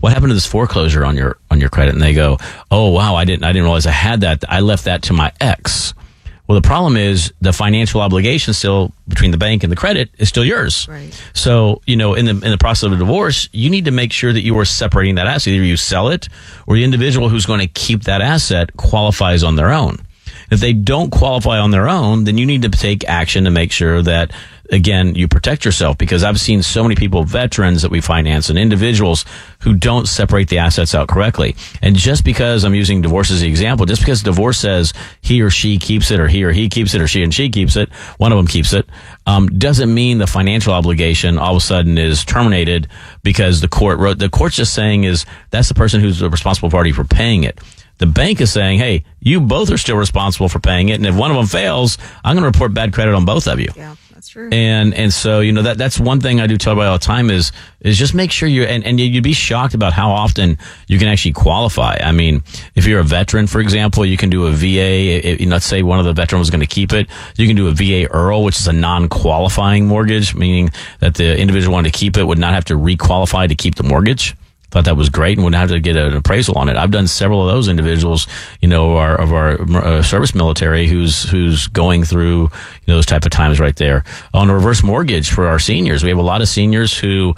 what happened to this foreclosure on your credit? And they go, oh, wow, I didn't realize I had that. I left that to my ex. Well, the problem is the financial obligation still between the bank and the credit is still yours. Right. So, in the process of a divorce, you need to make sure that you are separating that asset. Either you sell it or the individual who's going to keep that asset qualifies on their own. If they don't qualify on their own, then you need to take action to make sure that, again, you protect yourself, because I've seen so many people, veterans that we finance and individuals who don't separate the assets out correctly. And just because I'm using divorce as the example, just because divorce says he or she keeps it or he keeps it or she and she keeps it, one of them keeps it, doesn't mean the financial obligation all of a sudden is terminated because the court's just saying is that's the person who's the responsible party for paying it. The bank is saying, hey, you both are still responsible for paying it. And if one of them fails, I'm going to report bad credit on both of you. Yeah, that's true. And so, that's one thing I do tell everybody all the time is just make sure and you'd be shocked about how often you can actually qualify. I mean, if you're a veteran, for example, you can do a VA. Let's say one of the veterans was going to keep it. You can do a VA IRRRL, which is a non-qualifying mortgage, meaning that the individual wanted to keep it would not have to requalify to keep the mortgage. Thought that was great and wouldn't have to get an appraisal on it. I've done several of those individuals, of our service military who's going through those type of times right there. On a reverse mortgage for our seniors, we have a lot of seniors who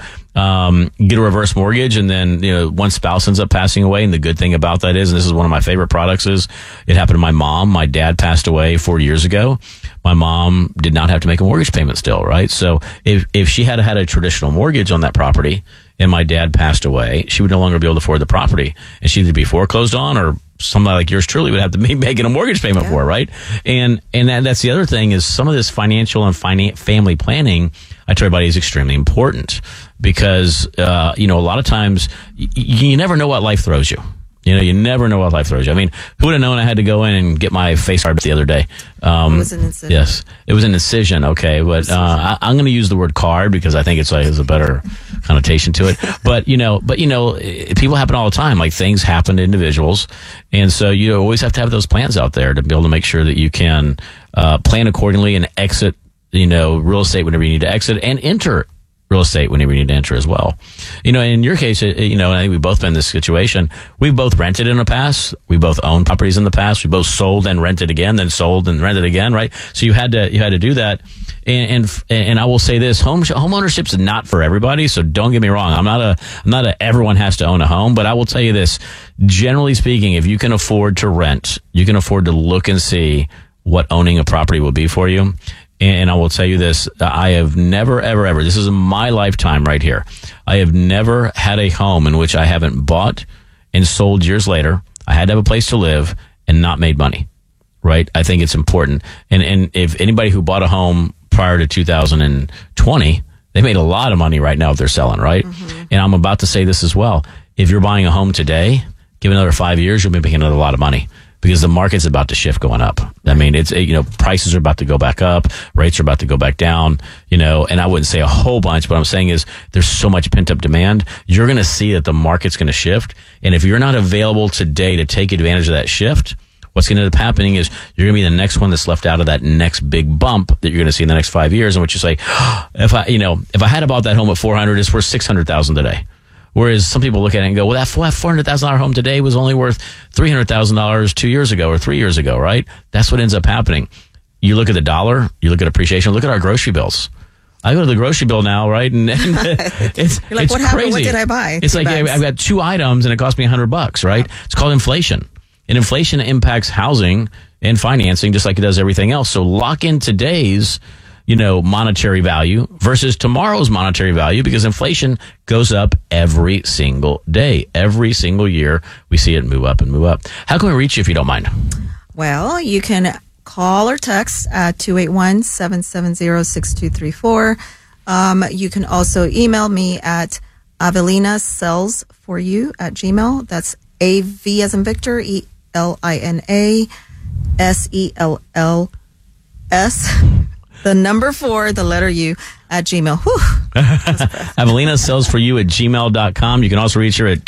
get a reverse mortgage, and then one spouse ends up passing away. And the good thing about that is, and this is one of my favorite products, is it happened to my mom. My dad passed away 4 years ago. My mom did not have to make a mortgage payment still, right? So if she had a traditional mortgage on that property and my dad passed away, she would no longer be able to afford the property, and she'd either be foreclosed on or somebody like yours truly would have to be making a mortgage payment for it, right? And that's the other thing is some of this financial and family planning, I tell everybody, is extremely important because, a lot of times you never know what life throws you. You never know what life throws you. I mean, who would have known I had to go in and get my face carved the other day? It was an incision. Yes, it was an incision. Okay, but I'm going to use the word card because I think it's has a better connotation to it. But people happen all the time. Like things happen to individuals, and so you always have to have those plans out there to be able to make sure that you can plan accordingly and exit, real estate whenever you need to exit, and enter real estate whenever you need to enter as well. In your case, I think we've both been in this situation. We've both rented in the past. We both owned properties in the past. We both sold and rented again, then sold and rented again, right? So you had to do that. And I will say this, home ownership is not for everybody. So don't get me wrong. I'm not a everyone has to own a home, but I will tell you this, generally speaking, if you can afford to rent, you can afford to look and see what owning a property will be for you. And I will tell you this, I have never, ever, this is my lifetime right here. I have never had a home in which I haven't bought and sold years later. I had to have a place to live and not made money, right? I think it's important. And if anybody who bought a home prior to 2020, they made a lot of money right now if they're selling, right? Mm-hmm. And I'm about to say this as well. If you're buying a home today, give it another 5 years, you'll be making another lot of money. Because the market's about to shift going up. I mean, it's, prices are about to go back up, rates are about to go back down, and I wouldn't say a whole bunch, but I'm saying is there's so much pent up demand. You're going to see that the market's going to shift. And if you're not available today to take advantage of that shift, what's going to end up happening is you're going to be the next one that's left out of that next big bump that you're going to see in the next 5 years, in which you say, if I had bought that home at 400, it's worth 600,000 today. Whereas some people look at it and go, well, that $400,000 home today was only worth $300,000 2 years ago or 3 years ago, right? That's what ends up happening. You look at the dollar, you look at appreciation, look at our grocery bills. I go to the grocery bill now, right? And it's You're like, it's what crazy. Happened? What did I buy? It's like I've got 2 items and it cost me $100, right? Yeah. It's called inflation. And inflation impacts housing and financing just like it does everything else. So lock in today's monetary value versus tomorrow's monetary value, because inflation goes up every single day. Every single year, we see it move up and move up. How can we reach you if you don't mind? Well, you can call or text at 281-770-6234. You can also email me at avelinasells4you@gmail.com. That's A-V as in Victor, E-L-I-N-A-S-E-L-L-S. The number 4, the letter U, Gmail. Whew. Evelina sells for you at gmail.com. You can also reach her at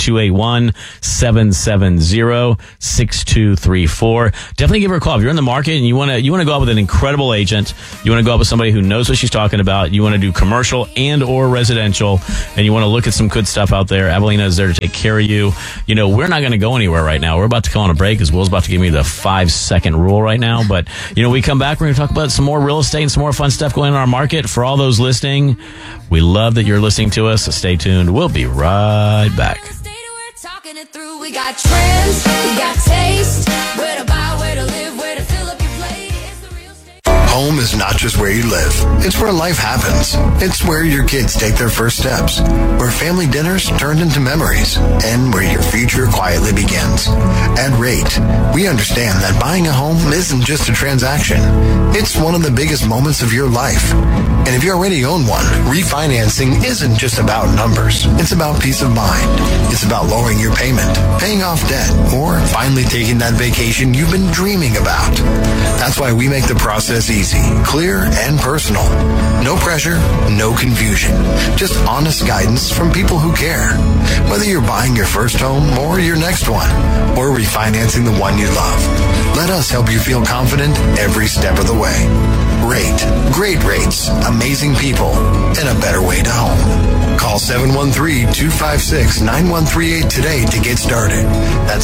281-770-6234. Definitely give her a call. If you're in the market and you want to go out with an incredible agent, you want to go out with somebody who knows what she's talking about, you want to do commercial and or residential, and you want to look at some good stuff out there, Evelina is there to take care of you. You know, we're not going to go anywhere right now. We're about to go on a break because Will's about to give me the 5-second rule right now. But, you know, we come back, we're going to talk about some more real estate and some more fun stuff going on in our market. For all those listening, we love that you're listening to us. So stay tuned. We'll be right back. We got trends, we got taste, where to buy, where to live, where to fill up your plate. It's the real estate. Home is not just where you live. It's where life happens. It's where your kids take their first steps, where family dinners turn into memories, and where your future quietly begins. At Rate, we understand that buying a home isn't just a transaction. It's one of the biggest moments of your life. And if you already own one, refinancing isn't just about numbers. It's about peace of mind. It's about lowering your payment, paying off debt, or finally taking that vacation you've been dreaming about. That's why we make the process easy, clear, and personal. No pressure, no confusion. Just honest guidance from people who care. Whether you're buying your first home or your next one, or refinancing the one you love, let us help you feel confident every step of the way. Rate. Great rates, amazing people, and a better way to home. Call 713-256-9138 today to get started. That's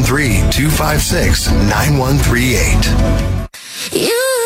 713-256-9138.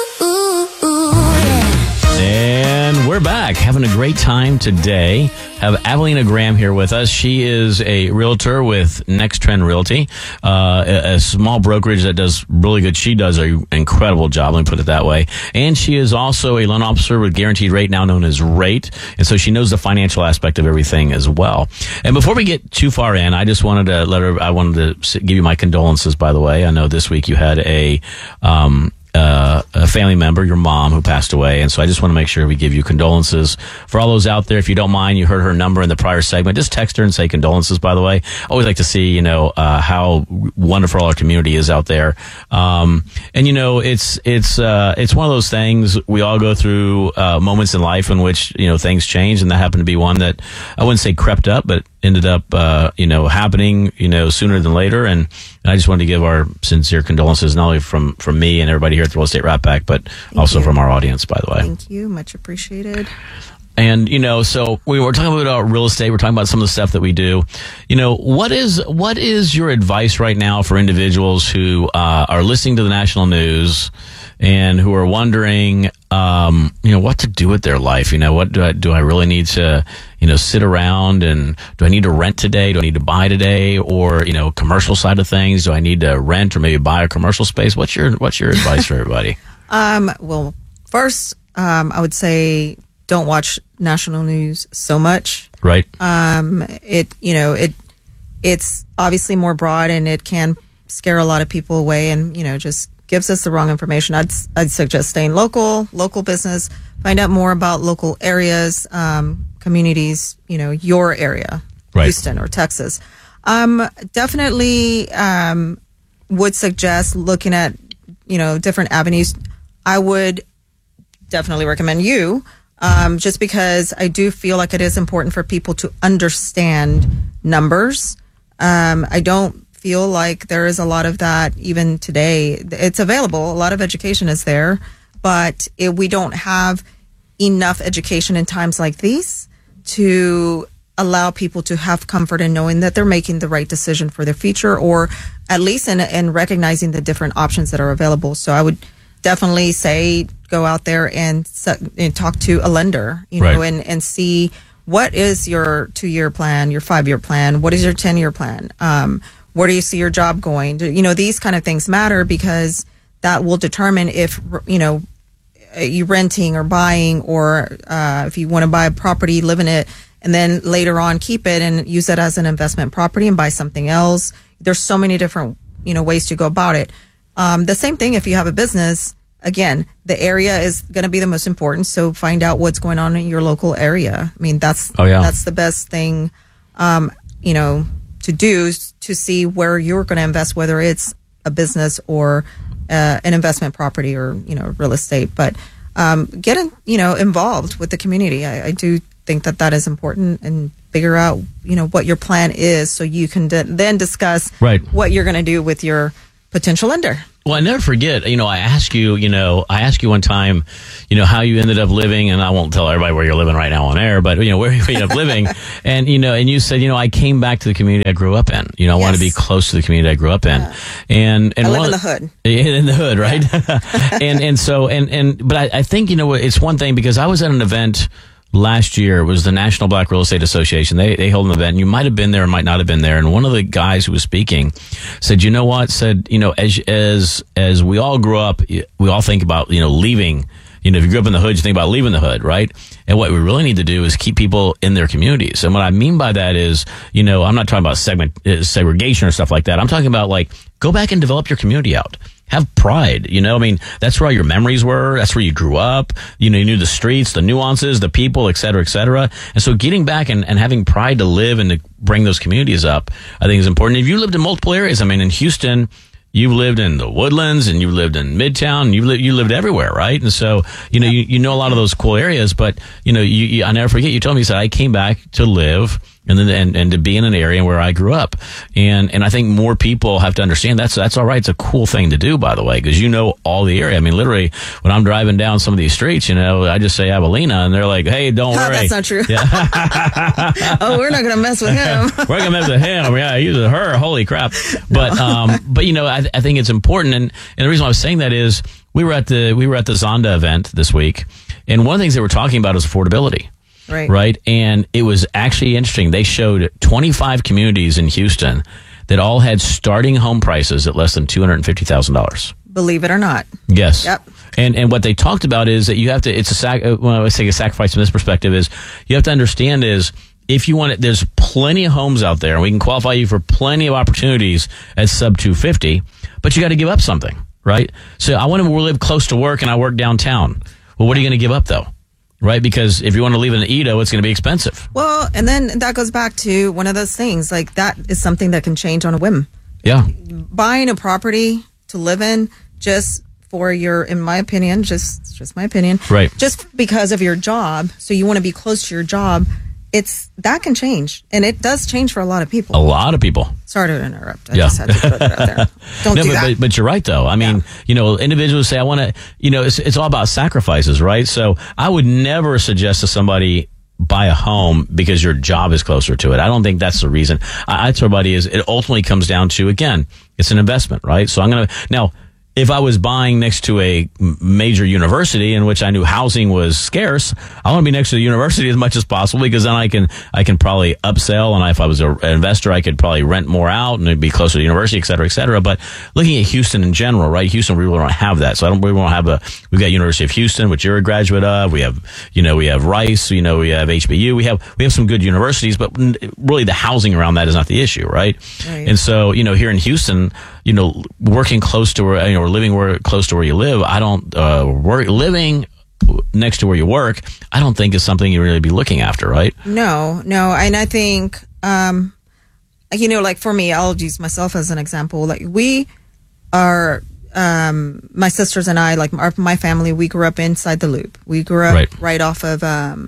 And we're back, having a great time today. Have Evelina Graham here with us. She is a realtor with Next Trend Realty, a small brokerage that does really good. She does an incredible job, let me put it that way. And she is also a loan officer with Guaranteed Rate, now known as Rate. And so she knows the financial aspect of everything as well. And before we get too far in, I just wanted to give you my condolences, by the way. I know this week you had a family member, your mom, who passed away. And so I just want to make sure we give you condolences. For all those out there, if you don't mind, you heard her number in the prior segment, just text her and say condolences, by the way. Always like to see, how wonderful our community is out there. And it's one of those things we all go through, moments in life in which, things change. And that happened to be one that I wouldn't say crept up, but ended up, happening, sooner than later. And I just wanted to give our sincere condolences, not only from me and everybody here at the Real Estate Wrap Back, but also from our audience, by the way. Thank you. Much appreciated. And, so we were talking about real estate. We're talking about some of the stuff that we do. What is your advice right now for individuals who are listening to the national news and who are wondering, what to do with their life? What do I really need to, sit around, and do I need to rent today? Do I need to buy today? Or, commercial side of things, do I need to rent or maybe buy a commercial space? What's your advice for everybody? Well, first, I would say don't watch national news so much. Right. It's obviously more broad, and it can scare a lot of people away, and, just gives us the wrong information. I'd suggest staying local business, find out more about local areas, communities, your area, right. Houston or Texas. Definitely would suggest looking at, different avenues. I would definitely recommend you, just because I do feel like it is important for people to understand numbers. I don't feel like there is a lot of that even today. It's available. A lot of education is there, but we don't have enough education in times like these to allow people to have comfort in knowing that they're making the right decision for their future, or at least in recognizing the different options that are available. So I would definitely say go out there and talk to a lender, right. and see what is your 2-year plan, your 5-year plan, what is your 10-year plan, where do you see your job going? These kind of things matter, because that will determine if, you renting or buying, or if you want to buy a property, live in it, and then later on keep it and use it as an investment property and buy something else. There's so many different, ways to go about it. The same thing if you have a business. Again, the area is going to be the most important. So find out what's going on in your local area. I mean, that's the best thing, to do, to see where you're going to invest, whether it's a business or an investment property or, real estate. But get involved with the community. I do think that is important, and figure out what your plan is, so you can then discuss what you're going to do with your potential lender. Well, I never forget, I asked you one time, how you ended up living, and I won't tell everybody where you're living right now on air, but, where you ended up living. And, and you said, I came back to the community I grew up in. I want to be close to the community I grew up in. Yeah. And I live in the hood. In the hood, right? But I think, it's one thing, because I was at an event last year. It was the National Black Real Estate Association. They hold an event, and you might have been there and might not have been there. And one of the guys who was speaking said, as we all grew up, we all think about, leaving. If you grew up in the hood, you think about leaving the hood, right? And what we really need to do is keep people in their communities. And what I mean by that is, I'm not talking about segregation or stuff like that. I'm talking about, like, go back and develop your community out. Have pride, that's where all your memories were. That's where you grew up. You knew the streets, the nuances, the people, et cetera, et cetera. And so getting back and having pride to live and to bring those communities up, I think is important. If you lived in multiple areas, in Houston, you lived in the Woodlands, and you lived in Midtown, and you lived everywhere, right? And so, you know a lot of those cool areas, but, I never forget, you told me, you said, I came back to live and to be in an area where I grew up. And I think more people have to understand that's all right. It's a cool thing to do, by the way, because all the area. Literally, when I'm driving down some of these streets, I just say Abilena, and they're like, hey, don't worry. That's not true. Yeah. Oh, we're not going to mess with him. We're going to mess with him. Yeah, he's her. Holy crap. But, I think it's important. And the reason why I was saying that is we were at the Zonda event this week. And one of the things they were talking about is affordability. Right. And it was actually interesting. They showed 25 communities in Houston that all had starting home prices at less than $250,000. Believe it or not. Yes. Yep. And what they talked about is that you have to, when I say a sacrifice from this perspective is you have to understand is, if you want it, there's plenty of homes out there, and we can qualify you for plenty of opportunities at sub 250, but you got to give up something, right? So I want to live close to work, and I work downtown. Well, what are you going to give up, though? Right? Because if you want to live in the Edo, it's going to be expensive. Well, and then that goes back to one of those things, like that is something that can change on a whim. Yeah. Buying a property to live in just for in my opinion, just my opinion, right? Just because of your job, so you want to be close to your job, that can change, and it does change for a lot of people. A lot of people. Sorry to interrupt. I just had to put that out there. Don't do that. But you're right, though. Individuals say, I want to, it's all about sacrifices, right? So I would never suggest to somebody buy a home because your job is closer to it. I don't think that's the reason. I tell everybody it ultimately comes down to, again, it's an investment, right? So now, if I was buying next to a major university in which I knew housing was scarce, I want to be next to the university as much as possible, because then I can probably upsell. And if I was an investor, I could probably rent more out and it'd be closer to the university, et cetera, et cetera. But looking at Houston in general, right? Houston, we really don't have that. So we won't have we've got University of Houston, which you're a graduate of. We have Rice, we have HBU. We have some good universities, but really the housing around that is not the issue, right? And so, here in Houston, working close to where, or living close to where you live, living next to where you work, I don't think is something you really be looking after, right? No. And I think, like for me, I'll use myself as an example. Like we are, my sisters and I, like my family, we grew up inside the Loop. We grew up right off of,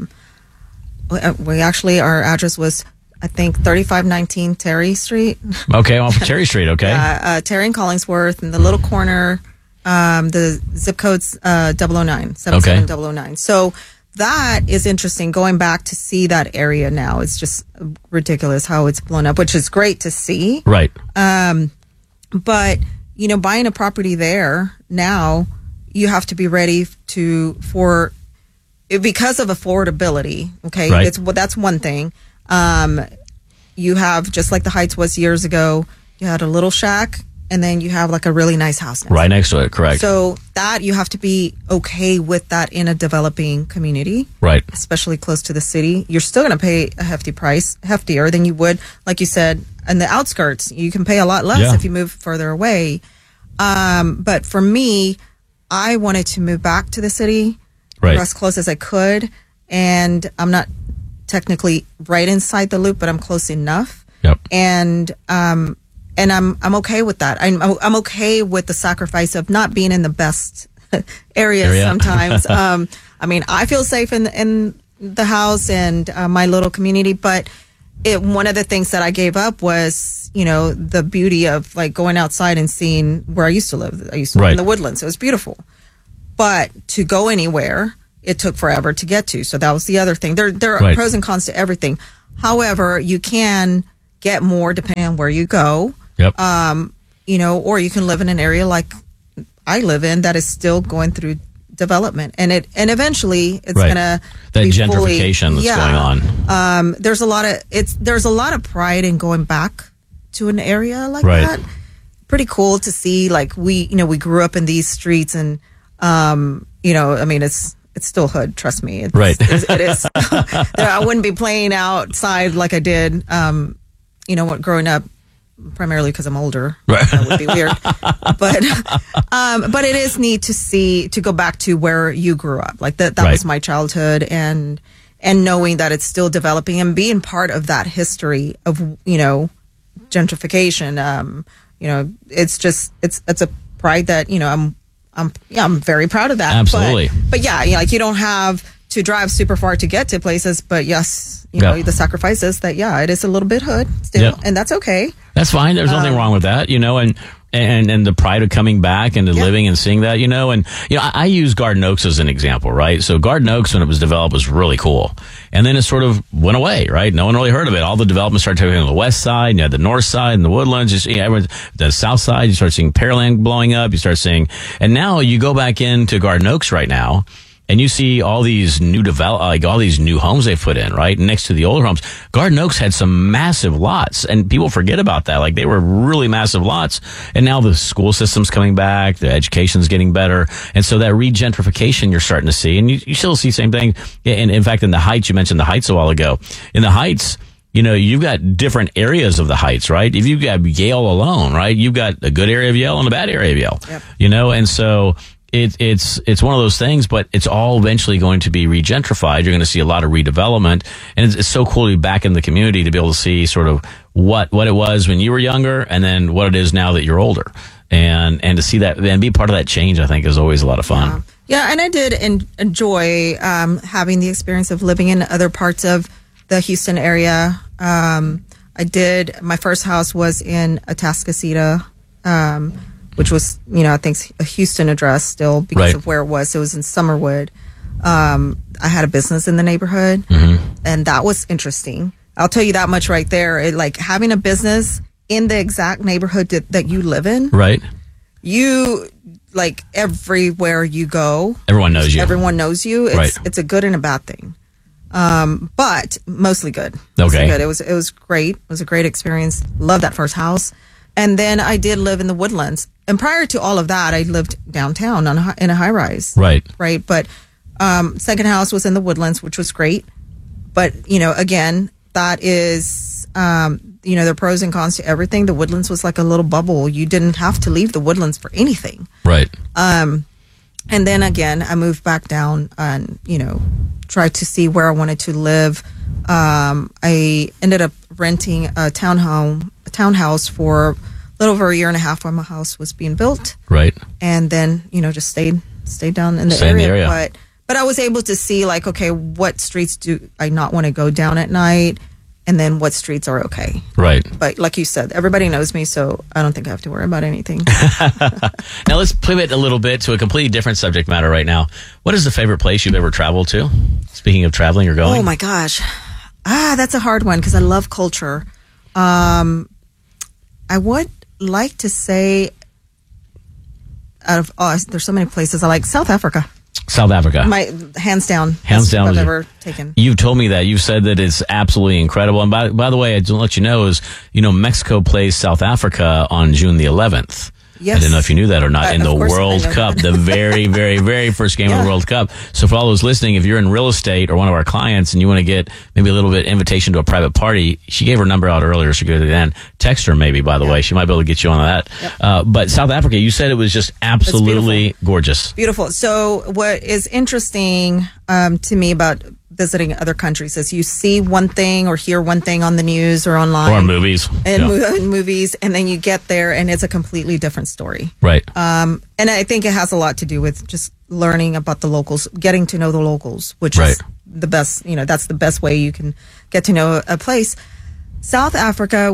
our address was, I think, 3519 Terry Street. Okay, off of Terry Street, okay. Terry and Collingsworth, in the little corner, the zip code's 009, 77009. So that is interesting, going back to see that area now. It's just ridiculous how it's blown up, which is great to see. Right. But, buying a property there now, you have to be ready for because of affordability, okay? Right. That's one thing. You have, just like the Heights was years ago, you had a little shack, and then you have like a really nice house right next to it, correct. So that you have to be okay with that in a developing community, right? Especially close to the city. You're still going to pay a hefty price, heftier than you would, like you said, in the outskirts. You can pay a lot less if you move further away. But for me, I wanted to move back to the city, or as close as I could, and I'm not technically right inside the Loop, but I'm close enough. Yep. And I'm okay with that. I'm okay with the sacrifice of not being in the best areas sometimes. I mean, I feel safe in the house and my little community, but one of the things that I gave up was, the beauty of like going outside and seeing where I used to live. I used to live in the Woodlands. It was beautiful. But to go anywhere, it took forever to get to. So that was the other thing. There are pros and cons to everything. However, you can get more depending on where you go. Yep. Or you can live in an area like I live in that is still going through development, and eventually it's gonna that gentrification that's going on. There's a lot of pride in going back to an area like that. Pretty cool to see. Like we grew up in these streets, and I mean it's still hood. Trust me, it is. I wouldn't be playing outside like I did. Growing up. Primarily because I'm older, that would be weird. But it is neat to go back to where you grew up. Like that was my childhood, and knowing that it's still developing and being part of that history of gentrification. It's a pride that I'm very proud of that. Absolutely. But like you don't have to drive super far to get to places, but yes, the sacrifices that, it is a little bit hood still, and that's okay. That's fine. There's nothing wrong with that, and the pride of coming back and living and seeing that, I use Garden Oaks as an example, right? So Garden Oaks, when it was developed, was really cool. And then it sort of went away, right? No one really heard of it. All the development started taking on the west side, and you had the north side and the Woodlands, the south side, you start seeing Pearland blowing up, you start seeing, and now you go back into Garden Oaks right now, and you see all these new all these new homes they put in, right? Next to the older homes. Garden Oaks had some massive lots, and people forget about that. Like, they were really massive lots. And now the school system's coming back, the education's getting better. And so that regentrification you're starting to see, and you still see the same thing. And in fact, in the Heights, you mentioned the Heights a while ago. In the Heights, you've got different areas of the Heights, right? If you've got Yale alone, right? You've got a good area of Yale and a bad area of Yale. Yep. And so it's one of those things, but it's all eventually going to be regentrified. You're going to see a lot of redevelopment, and it's so cool to be back in the community to be able to see sort of what it was when you were younger, and then what it is now that you're older, and to see that and be part of that change, I think, is always a lot of fun. Yeah, and I did enjoy having the experience of living in other parts of the Houston area. My first house was in Atascocita, which was, I think a Houston address still because of where it was. So it was in Summerwood. I had a business in the neighborhood, and that was interesting. I'll tell you that much right there. Like having a business in the exact neighborhood that you live in. Right. You, like, everywhere you go. Everyone knows you. Everyone knows you. It's a good and a bad thing. But mostly good. Mostly good. It was great. It was a great experience. Loved that first house. And then I did live in the Woodlands. And prior to all of that, I lived downtown in a high rise. Right. But second house was in the Woodlands, which was great. But, again, that is, there are pros and cons to everything. The Woodlands was like a little bubble. You didn't have to leave the Woodlands for anything. Right. And then again, I moved back down and, tried to see where I wanted to live. I ended up renting a townhouse for a little over a year and a half while my house was being built. Right. And then, just stayed down in the area. But I was able to see, like, okay, what streets do I not want to go down at night? And then what streets are okay. Right. But like you said, everybody knows me, so I don't think I have to worry about anything. Now let's pivot a little bit to a completely different subject matter right now. What is the favorite place you've ever traveled to? Speaking of traveling or going. Oh, my gosh. That's a hard one because I love culture. I would like to say, there's so many places I like. South Africa. South Africa. My hands down I've ever taken. You've told me that. You've said that it's absolutely incredible. And by the way, I just want to let you know Mexico plays South Africa on June the 11th. Yes. I didn't know if you knew that or not. In the World Cup, the very, very, very first game of the World Cup. So for all those listening, if you're in real estate or one of our clients and you want to get maybe a little bit invitation to a private party, she gave her number out earlier, so go to the end. Text her maybe, by the way. She might be able to get you on that. Yep. But South Africa, you said it was just absolutely gorgeous. Beautiful. So what is interesting to me about visiting other countries is you see one thing or hear one thing on the news or online. Or movies. And Yeah. in movies, and then you get there and it's a completely different story. Right. And I think it has a lot to do with just learning about the locals, getting to know the locals, which Right. is the best, that's the best way you can get to know a place. South Africa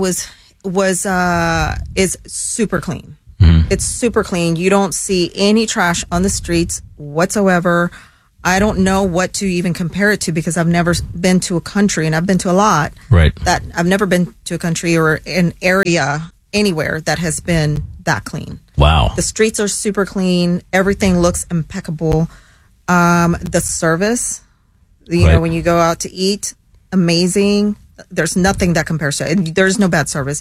is super clean. It's super clean. You don't see any trash on the streets whatsoever. I don't know what to even compare it to because I've never been to a country, and I've been to a lot. Right. That I've never been to a country or an area anywhere that has been that clean. Wow. The streets are super clean. Everything looks impeccable. The service, Right. when you go out to eat, amazing. There's nothing that compares to it. There's no bad service.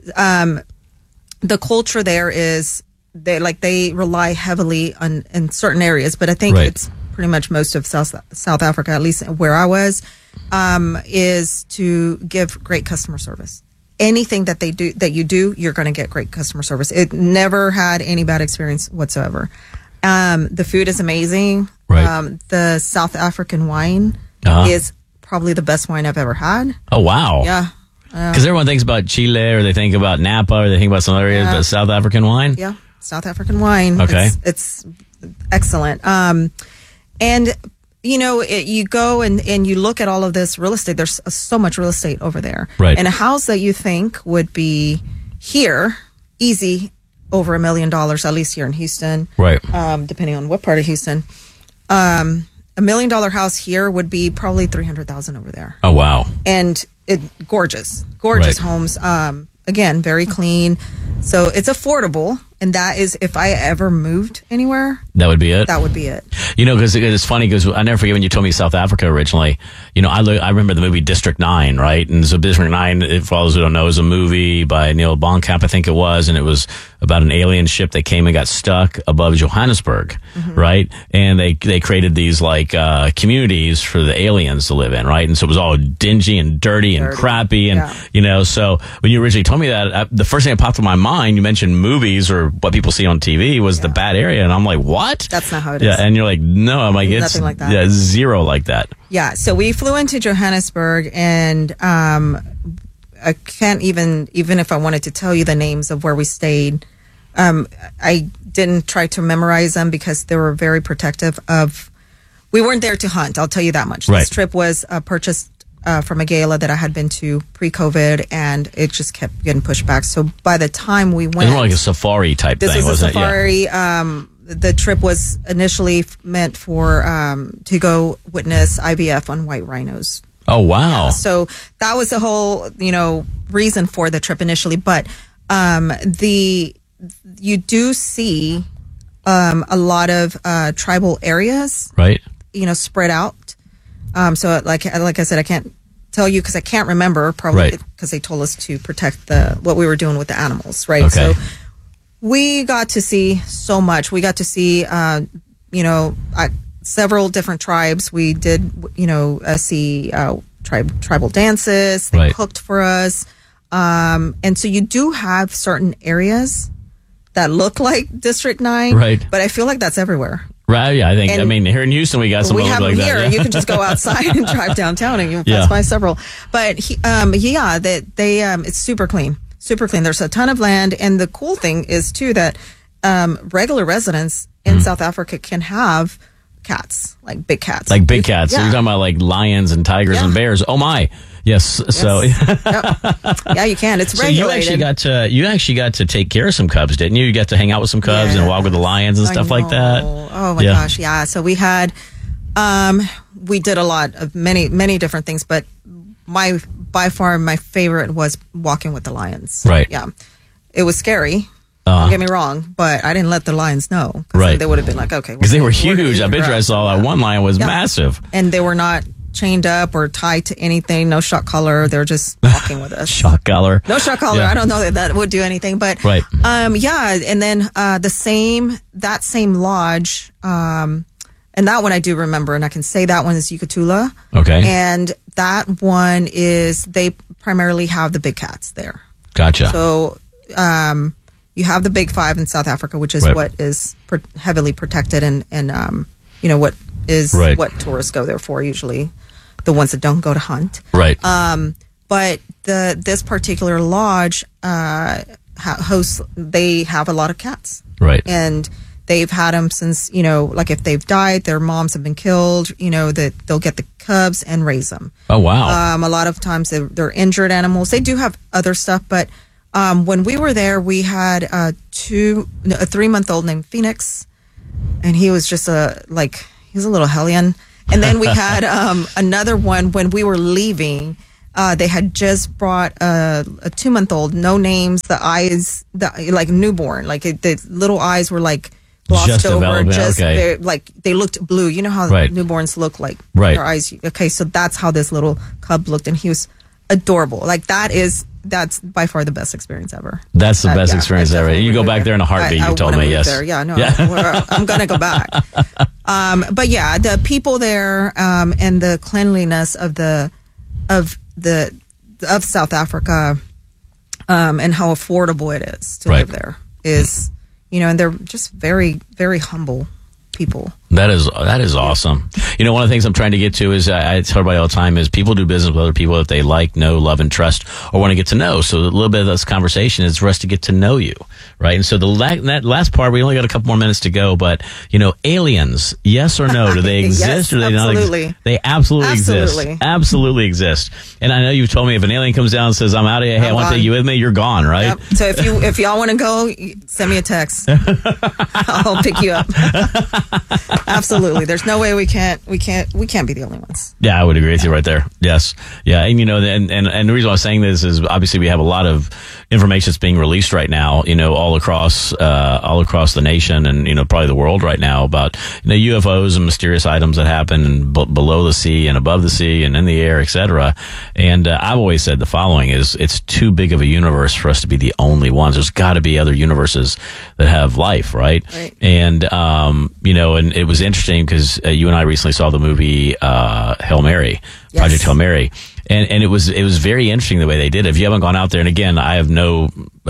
The culture there is they rely heavily on in certain areas, but I think Right. it's pretty much most of South Africa, at least where I was, is to give great customer service. Anything that you do, you're going to get great customer service. It never had any bad experience whatsoever. The food is amazing. Right. The South African wine Uh-huh. is probably the best wine I've ever had. Oh, wow. Yeah. Because everyone thinks about Chile or they think about Napa or they think about some other areas, Yeah. but South African wine? Yeah. South African wine. Okay. It's excellent. And you go and you look at all of this real estate. There's so much real estate over there. Right. And a house that you think would be here, easy, over $1 million, at least here in Houston. Right. Depending on what part of Houston. $1 million house here would be probably $300,000 over there. Oh, wow. And gorgeous Right. homes. Again, very clean. So it's affordable. And that is, if I ever moved anywhere, That would be it? that would be it. Because it's funny because I never forget when you told me South Africa originally. I remember the movie District 9, right? And so District 9, for all those who don't know, is a movie by Neil Blomkamp, I think it was, and it was about an alien ship that came and got stuck above Johannesburg, right? And they created these communities for the aliens to live in, right? And so it was all dingy and dirty and crappy, and so when you originally told me that, the first thing that popped in my mind, you mentioned movies or what people see on TV was the bad area, and I'm like, what? That's not how it is. Yeah, and you're like, no, I'm like, it's Nothing like that. Yeah, zero like that. Yeah. So we flew into Johannesburg, and I can't even if I wanted to tell you the names of where we stayed, I didn't try to memorize them because they were very protective of. We weren't there to hunt. I'll tell you that much. Right. This trip was purchased from a gala that I had been to pre-COVID, and it just kept getting pushed back. So by the time we went, It was more like a safari type this thing, was a wasn't it? Yeah. safari. The trip was initially meant for to go witness IVF on white rhinos. Oh, wow. So that was the whole, reason for the trip initially. But you do see a lot of tribal areas, Right. spread out. So like I said, I can't tell you because I can't remember, probably Right. because they told us to protect what we were doing with the animals, right? Okay. So we got to see so much. We got to see, several different tribes. We did, see tribal dances. They Right. cooked for us. And so you do have certain areas that look like District 9. Right. But I feel like that's everywhere. Right, yeah, I think, And here in Houston, we got some We that have look them like here. that. Yeah. You can just go outside and drive downtown and you'll Yeah. pass by several. But it's super clean. Super clean. There's a ton of land. And the cool thing is too that regular residents in South Africa can have cats, like big cats. Like big cats. So Yeah. you're talking about like lions and tigers and Yeah. bears. Oh my. Yes. So, Yep. Yeah, you can. It's so you regulated. actually got to take care of some cubs, didn't you? You got to hang out with some cubs and walk with the lions and I stuff like that. know. Oh my Yeah. gosh, yeah. So we had, we did a lot of many different things, but by far my favorite was walking with the lions. Right. Yeah, it was scary. Don't get me wrong, but I didn't let the lions know. 'Cause Right. They would have been like, okay, Because they were we're gonna huge. eat I the bet you I grass. saw that one lion was Yeah. massive. And they were not chained up or tied to anything. No shock collar. They're just walking with us. Shock collar. No shock collar. Yeah. I don't know that would do anything, but Right. yeah. And then that same lodge, and that one I do remember, and I can say that one is Yucatula. Okay. And that one is they primarily have the big cats there. Gotcha. So you have the big five in South Africa, which is Right. what is heavily protected, and what is Right. what tourists go there for usually. the ones that don't go to hunt. Right. But this particular lodge hosts. They have a lot of cats. Right. And they've had them since, like if they've died, their moms have been killed, that they'll get the cubs and raise them. Oh, wow. A lot of times they're injured animals. They do have other stuff, but when we were there, we had a 3-month-old named Phoenix, and he was just he was a little hellion. And then we had another one when we were leaving. They had just brought a 2-month-old, no names, the eyes, like newborn, like the little eyes were like glossed Just over, developing, okay. they looked blue. You know how Right. newborns look like Right. their eyes. Okay, so that's how this little cub looked, and he was adorable. Like that's by far the best experience ever. That's the best Yeah, experience I ever. definitely You go would back live there in a heartbeat, I you told wanna me, move yes. there. Yeah, no, Yeah. I'm gonna go back. But yeah, the people there and the cleanliness of South Africa and how affordable it is to Right. live there is, and they're just very, very humble people. That is awesome. One of the things I'm trying to get to is I tell everybody all the time is people do business with other people that they like, know, love, and trust, or want to get to know. So a little bit of this conversation is for us to get to know you, right? And so that last part, we only got a couple more minutes to go, but aliens, yes or no? Do they exist Yes, or do they absolutely. not? They absolutely Absolutely. exist. Absolutely exist. And I know you've told me if an alien comes down and says, "I'm out of here, hey, I I'm want to gone. take you with me," you're gone, right? Yep. So if y'all want to go, send me a text. I'll pick you up. Absolutely. There's no way we can't be the only ones. Yeah, I would agree with you right there. Yes. Yeah. And, and the reason why I'm saying this is obviously we have a lot of information that's being released right now, all across the nation and, probably the world right now about, UFOs and mysterious items that happen below the sea and above the sea and in the air, et cetera. And I've always said the following is it's too big of a universe for us to be the only ones. There's got to be other universes that have life, right? Right. And, and it was interesting because you and I recently saw the movie Hail Mary, Yes. Project Hail Mary, and it was very interesting the way they did it. If you haven't gone out there, and again, I have no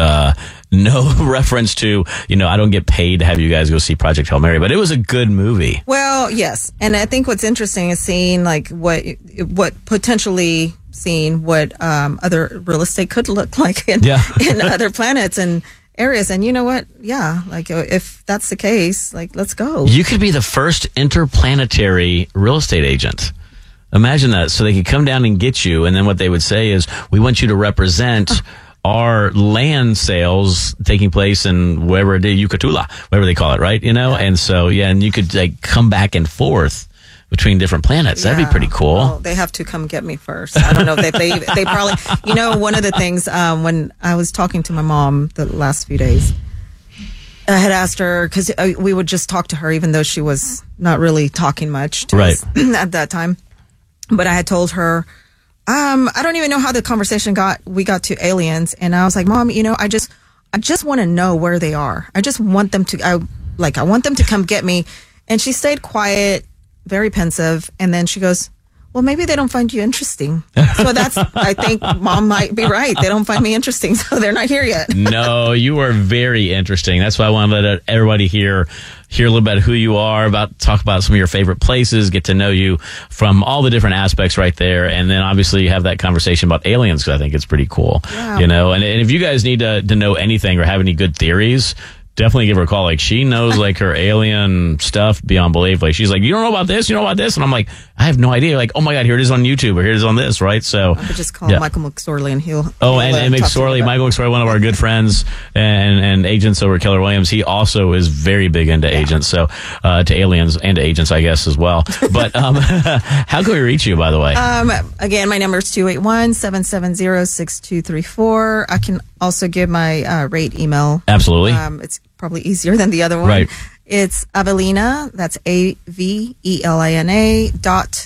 reference to I don't get paid to have you guys go see Project Hail Mary, but it was a good movie. Well, yes, and I think what's interesting is seeing like what potentially seeing what other real estate could look like in other planets and areas. And you know what? Yeah, like if that's the case, like let's go. You could be the first interplanetary real estate agent. Imagine that. So they could come down and get you, and then what they would say is, we want you to represent our land sales taking place in wherever it is, Yucatula, whatever they call it, right? And so, and you could like come back and forth between different planets. That'd be pretty cool. Well, they have to come get me first. I don't know if they probably, one of the things, when I was talking to my mom the last few days, I had asked her, because we would just talk to her, even though she was not really talking much to us at that time. But I had told her, I don't even know how the conversation we got to aliens. And I was like, Mom, I just want to know where they are. I just want them to, I want them to come get me. And she stayed quiet, very pensive. And then she goes, well, maybe they don't find you interesting. So I think Mom might be right. They don't find me interesting, so they're not here yet. No, you are very interesting. That's why I want to let everybody hear a little bit who you are, talk about some of your favorite places, get to know you from all the different aspects right there. And then obviously have that conversation about aliens, because I think it's pretty cool. Yeah. And if you guys need to know anything or have any good theories, definitely give her a call. Like, she knows like her alien stuff beyond belief. Like, she's like, you don't know about this, and I'm like, I have no idea. Like, oh my God, here it is on YouTube, or here it is on this, right? So I could just call Michael McSorley and he'll and talk to me McSorley, about it. Michael McSorley, one of our good friends and agents over at Keller Williams. He also is very big into agents, so to aliens and to agents, I guess, as well. But how can we reach you, by the way? Again, my number is 281-770-6234. I can also give my rate email. Absolutely. It's probably easier than the other one. Right. It's Avelina, that's AVELINA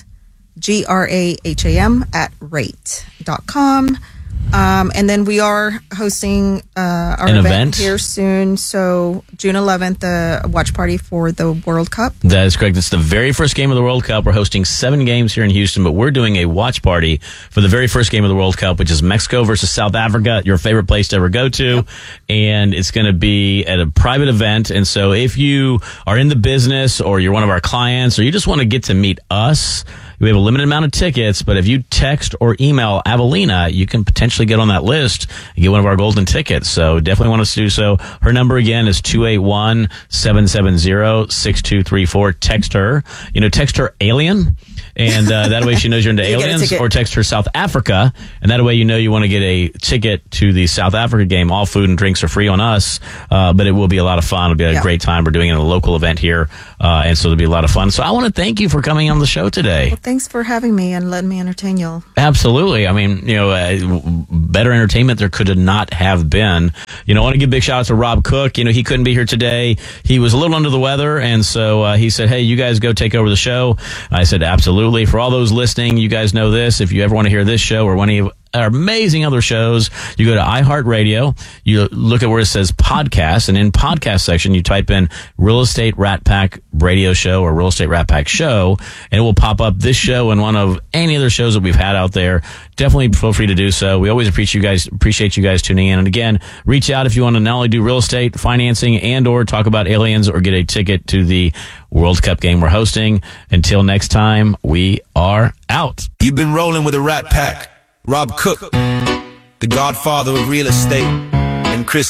GRAHAM @rate.com. And then we are hosting our event here soon. So June 11th, a watch party for the World Cup. That is correct. It's the very first game of the World Cup. We're hosting 7 games here in Houston, but we're doing a watch party for the very first game of the World Cup, which is Mexico versus South Africa, your favorite place to ever go to. Yep. And it's going to be at a private event. And so if you are in the business, or you're one of our clients, or you just want to get to meet us, We have a limited amount of tickets, but if you text or email Avelina, you can potentially get on that list and get one of our golden tickets. So definitely want us to do so. Her number again is 281-770-6234. Text her. Text her alien. And that way she knows you're into aliens, or text her South Africa, and that way you want to get a ticket to the South Africa game. All food and drinks are free on us, but it will be a lot of fun. It'll be a great time. We're doing it at a local event here, and so it'll be a lot of fun. So I want to thank you for coming on the show today. Well, thanks for having me and letting me entertain y'all. Absolutely. I mean, better entertainment there could not have been. I want to give big shout out to Rob Cook. He couldn't be here today. He was a little under the weather, and so he said, hey, you guys go take over the show. I said, absolutely. For all those listening, you guys know this. If you ever want to hear this show or one of our amazing other shows, you go to iHeartRadio, you look at where it says podcast, and in podcast section, you type in Real Estate Rat Pack Radio Show or Real Estate Rat Pack Show, and it will pop up this show and one of any other shows that we've had out there. Definitely feel free to do so. We always appreciate you guys tuning in. And again, reach out if you want to not only do real estate financing and or talk about aliens or get a ticket to the World Cup game we're hosting. Until next time, we are out. You've been rolling with a Rat Pack. Rob Cook, the godfather of real estate, and Chris